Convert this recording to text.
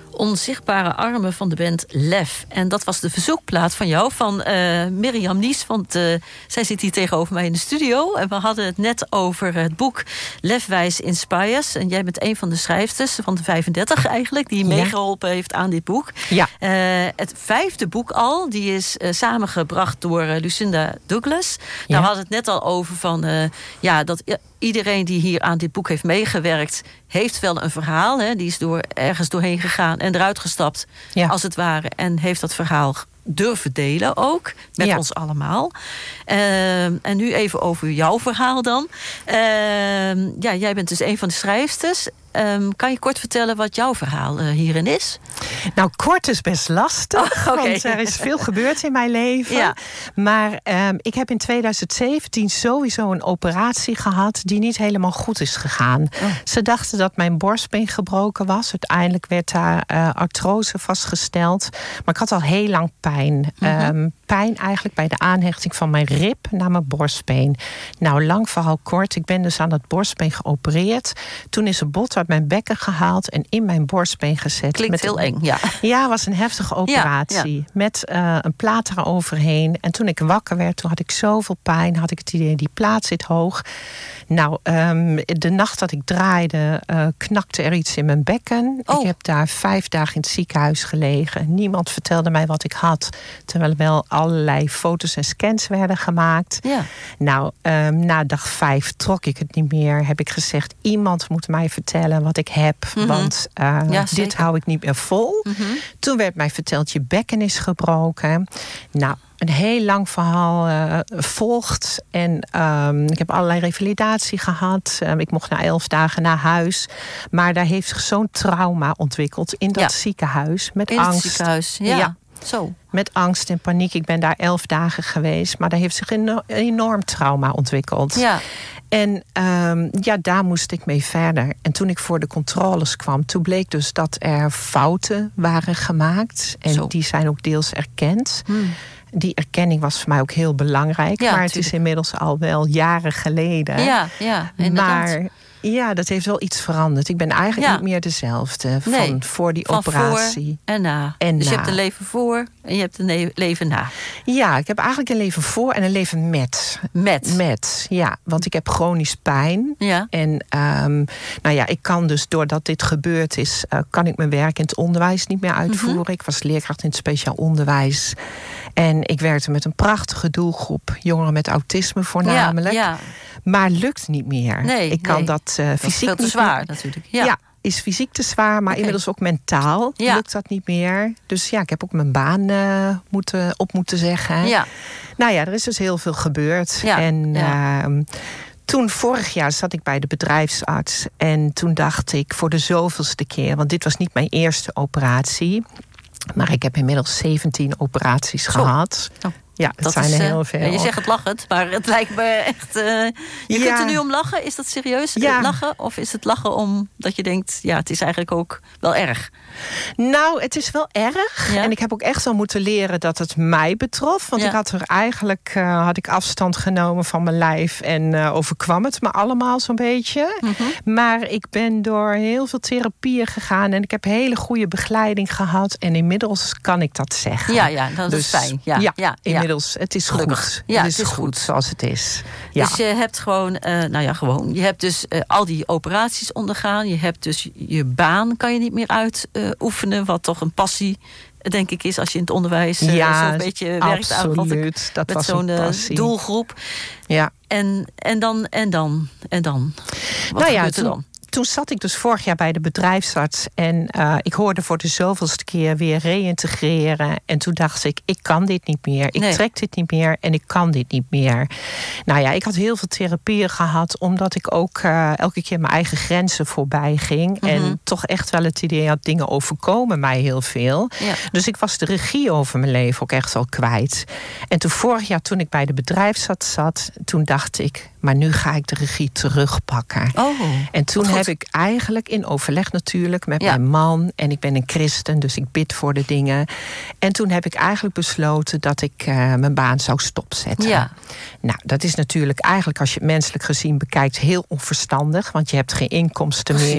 Onzichtbare armen van de band Lef. En dat was de verzoekplaat van jou, van Mirjam Nies. Want zij zit hier tegenover mij in de studio. En we hadden het net over het boek Lefwijs Inspires. En jij bent een van de schrijfsters, van de 35 eigenlijk, die meegeholpen heeft aan dit boek. Ja. Het 5e boek al, die is samengebracht door Lucinda Douglas. Ja. Nou, we hadden het net al over van dat iedereen die hier aan dit boek heeft meegewerkt, heeft wel een verhaal. Hè? Die is ergens doorheen gegaan en eruit gestapt, als het ware. En heeft dat verhaal durven delen ook, met ons allemaal. En nu even over jouw verhaal dan. Jij bent dus een van de schrijfsters. Kan je kort vertellen wat jouw verhaal hierin is? Nou, kort is best lastig, want er is veel gebeurd in mijn leven. Ja. Maar ik heb in 2017 sowieso een operatie gehad die niet helemaal goed is gegaan. Oh. Ze dachten dat mijn borstbeen gebroken was. Uiteindelijk werd daar artrose vastgesteld. Maar ik had al heel lang pijn. Pijn eigenlijk bij de aanhechting van mijn rib naar mijn borstbeen. Nou, lang verhaal kort. Ik ben dus aan het borstbeen geopereerd. Toen is een bot uit mijn bekken gehaald en in mijn borstbeen gezet. Klinkt heel eng, ja. Ja, was een heftige operatie. Ja. Met een plaat eroverheen. En toen ik wakker werd, toen had ik zoveel pijn. Had ik het idee, die plaat zit hoog. Nou, de nacht dat ik draaide, knakte er iets in mijn bekken. Oh. Ik heb daar 5 dagen in het ziekenhuis gelegen. Niemand vertelde mij wat ik had. Terwijl er wel allerlei foto's en scans werden gemaakt. Ja. Nou, na dag 5 trok ik het niet meer. Heb ik gezegd, iemand moet mij vertellen wat ik heb. Want dit hou ik niet meer vol. Toen werd mij verteld, je bekken is gebroken. Nou, een heel lang verhaal volgt. En ik heb allerlei revalidatie gehad. Ik mocht na 11 dagen naar huis. Maar daar heeft zich zo'n trauma ontwikkeld in dat ziekenhuis. Met in angst. Het ziekenhuis, ja. Zo. Met angst en paniek. Ik ben daar 11 dagen geweest. Maar daar heeft zich een enorm trauma ontwikkeld. Ja. En daar moest ik mee verder. En toen ik voor de controles kwam, toen bleek dus dat er fouten waren gemaakt. En die zijn ook deels erkend. Die erkenning was voor mij ook heel belangrijk. Maar het is inmiddels al wel jaren geleden. Ja, inderdaad. Maar ja, dat heeft wel iets veranderd. Ik ben eigenlijk niet meer dezelfde van voor die operatie. Voor en na. Dus je hebt een leven voor en je hebt een leven na. Ja, ik heb eigenlijk een leven voor en een leven met. Met, ja. Want ik heb chronisch pijn. Ja. En ik kan dus, doordat dit gebeurd is, kan ik mijn werk in het onderwijs niet meer uitvoeren. Ik was leerkracht in het speciaal onderwijs. En ik werkte met een prachtige doelgroep. Jongeren met autisme voornamelijk. Ja. Maar lukt niet meer. Ik kan dat fysiek dat is veel te zwaar natuurlijk. Ja, is fysiek te zwaar, maar inmiddels ook mentaal lukt dat niet meer. Dus ja, ik heb ook mijn baan moeten zeggen. Ja. Nou ja, er is dus heel veel gebeurd. Ja. En toen vorig jaar zat ik bij de bedrijfsarts. En toen dacht ik voor de zoveelste keer, want dit was niet mijn eerste operatie, maar ik heb inmiddels 17 operaties gehad. Oh. Ja, dat zijn er heel veel. Je zegt het lachend, maar het lijkt me echt. Je kunt er nu om lachen. Is dat serieus? Ja. Lachen? Of is het lachen omdat je denkt, het is eigenlijk ook wel erg? Nou, het is wel erg. Ja. En ik heb ook echt wel moeten leren dat het mij betrof. Want ik had er eigenlijk had ik afstand genomen van mijn lijf. En overkwam het me allemaal zo'n beetje. Maar ik ben door heel veel therapieën gegaan. En ik heb hele goede begeleiding gehad. En inmiddels kan ik dat zeggen. Ja, dat is fijn. Ja. Inmiddels, het is goed. Ja, het is goed zoals het is. Ja. Dus je hebt je hebt dus al die operaties ondergaan. Je hebt dus je baan kan je niet meer uitoefenen. Wat toch een passie, denk ik, is als je in het onderwijs zo'n beetje werkt. Absoluut. Dat was een passie. Doelgroep. Ja. En dan? Wat gebeurt er dan? Toen zat ik dus vorig jaar bij de bedrijfsarts. En ik hoorde voor de zoveelste keer weer reïntegreren. En toen dacht ik kan dit niet meer. Ik trek dit niet meer en ik kan dit niet meer. Nou ja, ik had heel veel therapieën gehad. Omdat ik ook elke keer mijn eigen grenzen voorbij ging. En toch echt wel het idee had, dingen overkomen mij heel veel. Ja. Dus ik was de regie over mijn leven ook echt al kwijt. En toen vorig jaar, toen ik bij de bedrijfsarts zat, toen dacht ik, maar nu ga ik de regie terugpakken. Oh, en toen heb ik eigenlijk in overleg natuurlijk met mijn man. En ik ben een christen, dus ik bid voor de dingen. En toen heb ik eigenlijk besloten dat ik mijn baan zou stopzetten. Ja. Nou, dat is natuurlijk eigenlijk, als je het menselijk gezien bekijkt, heel onverstandig. Want je hebt geen inkomsten meer.